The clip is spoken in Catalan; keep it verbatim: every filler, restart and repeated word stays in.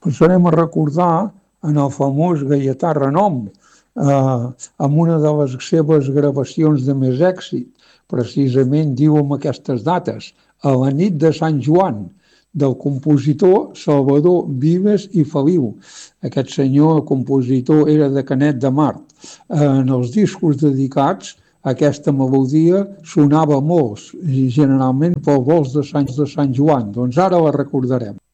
ens anem a recordar en el famós Gaietà Renom, eh, amb una de les seves gravacions de més èxit, precisament diu amb aquestes dates, a la nit de Sant Joan, del compositor Salvador Vives i Feliu. Aquest senyor, el compositor, era de Canet de Mar. En els discos dedicats, aquesta melodia sonava molt, generalment pels volts de Sant, de Sant Joan. Doncs ara la recordarem.